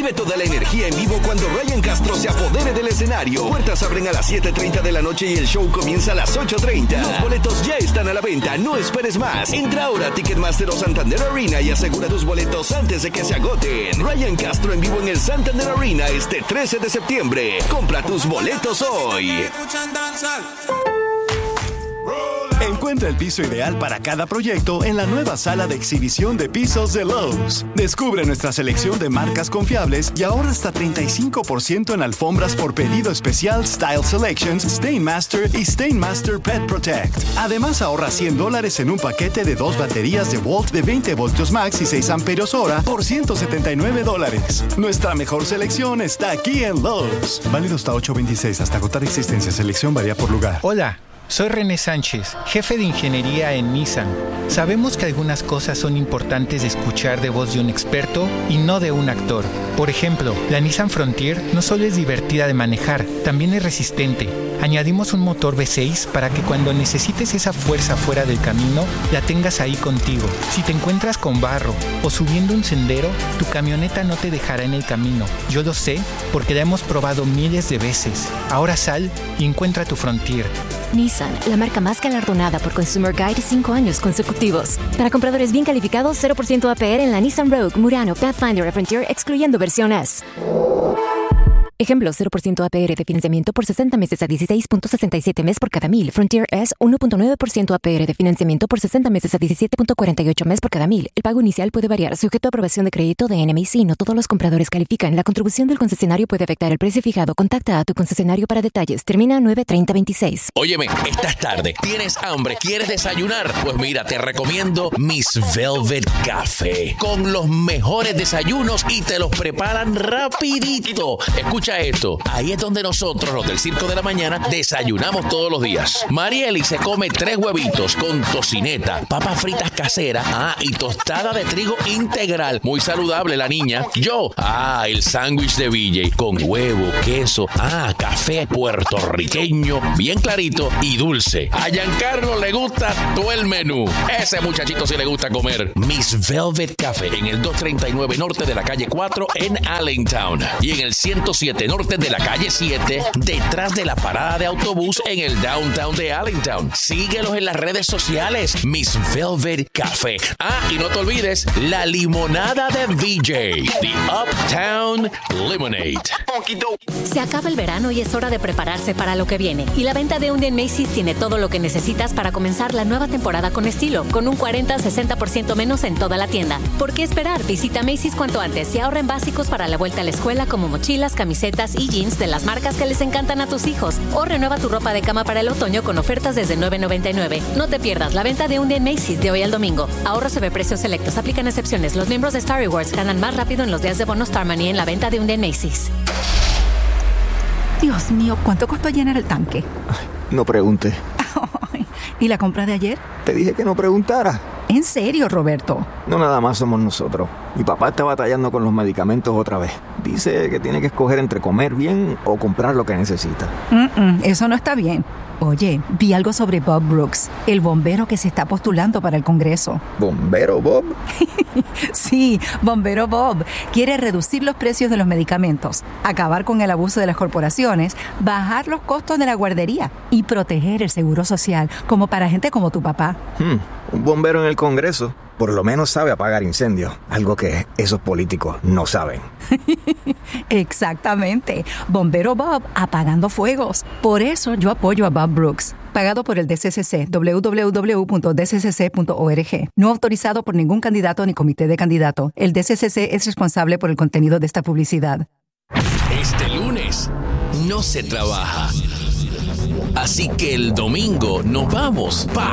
Vive toda la energía en vivo cuando Ryan Castro se apodere del escenario. Puertas abren a las 7:30 de la noche y el show comienza a las 8:30. Los boletos ya están a la venta, no esperes más. Entra ahora a Ticketmaster o Santander Arena y asegura tus boletos antes de que se agoten. Ryan Castro en vivo en el Santander Arena este 13 de septiembre. Compra tus boletos hoy. Encuentra el piso ideal para cada proyecto en la nueva sala de exhibición de pisos de Lowe's. Descubre nuestra selección de marcas confiables y ahorra hasta 35% en alfombras por pedido especial Style Selections, Stainmaster y Stainmaster Pet Protect. Además, ahorra $100 en un paquete de 2 baterías de Volt de 20 voltios max y 6 amperios hora por $179. Nuestra mejor selección está aquí en Lowe's. Válido hasta 8/26. Hasta agotar existencia. Selección varía por lugar. Hola. Soy René Sánchez, jefe de ingeniería en Nissan. Sabemos que algunas cosas son importantes de escuchar de voz de un experto y no de un actor. Por ejemplo, la Nissan Frontier no solo es divertida de manejar, también es resistente. Añadimos un motor V6 para que cuando necesites esa fuerza fuera del camino, la tengas ahí contigo. Si te encuentras con barro o subiendo un sendero, tu camioneta no te dejará en el camino. Yo lo sé porque la hemos probado miles de veces. Ahora sal y encuentra tu Frontier. Nissan, la marca más galardonada por Consumer Guide 5 años consecutivos. Para compradores bien calificados, 0% APR en la Nissan Rogue, Murano, Pathfinder y Frontier, excluyendo versión S. Ejemplo, 0% APR de financiamiento por 60 meses a 16.67 mes por cada 1,000. Frontier S, 1.9% APR de financiamiento por 60 meses a 17.48 mes por cada 1,000. El pago inicial puede variar, sujeto a aprobación de crédito de NMC. No todos los compradores califican. La contribución del concesionario puede afectar el precio fijado. Contacta a tu concesionario para detalles. Termina 9/30/26. Óyeme, estás tarde. ¿Tienes hambre? ¿Quieres desayunar? Pues mira, te recomiendo Miss Velvet Café. Con los mejores desayunos y te los preparan rapidito. Escucha esto, ahí es donde nosotros, los del Circo de la Mañana, desayunamos todos los días. Marieli se come 3 huevitos con tocineta, papas fritas caseras, y tostada de trigo integral, muy saludable la niña. Yo, el sándwich de VJ con huevo, queso, café puertorriqueño, bien clarito y dulce. A Giancarlo le gusta todo el menú. Ese muchachito sí le gusta comer. Miss Velvet Café en el 239 norte de la calle 4 en Allentown y en el 107 norte de la calle 7, detrás de la parada de autobús en el downtown de Allentown. Síguelos en las redes sociales, Miss Velvet Café. Y no te olvides, la limonada de VJ, The Uptown Lemonade. Se acaba el verano y es hora de prepararse para lo que viene. Y la venta de un día en Macy's tiene todo lo que necesitas para comenzar la nueva temporada con estilo, con un 40-60% menos en toda la tienda. ¿Por qué esperar? Visita Macy's cuanto antes y ahorra en básicos para la vuelta a la escuela como mochilas, camisetas y jeans de las marcas que les encantan a tus hijos. O renueva tu ropa de cama para el otoño con ofertas desde $9.99. No te pierdas la venta de un día en Macy's de hoy al domingo. Ahorros sobre precios selectos. Aplican excepciones. Los miembros de Star Rewards ganan más rápido en los días de bono Star Money en la venta de un día en Macy's. Dios mío, ¿cuánto costó llenar el tanque? No pregunte. ¿Y la compra de ayer? Te dije que no preguntara. ¿En serio, Roberto? No nada más somos nosotros. Mi papá está batallando con los medicamentos otra vez. Dice que tiene que escoger entre comer bien o comprar lo que necesita. Eso no está bien. Oye, vi algo sobre Bob Brooks, el bombero que se está postulando para el Congreso. ¿Bombero Bob? Sí, Bombero Bob. Quiere reducir los precios de los medicamentos, acabar con el abuso de las corporaciones, bajar los costos de la guardería y proteger el seguro social, como para gente como tu papá. Un bombero en el Congreso por lo menos sabe apagar incendios, algo que esos políticos no saben. Exactamente. Bombero Bob apagando fuegos. Por eso yo apoyo a Bob Brooks. Pagado por el DCCC, www.dccc.org. No autorizado por ningún candidato ni comité de candidato. El DCCC es responsable por el contenido de esta publicidad. Este lunes no se trabaja. Así que el domingo nos vamos pa'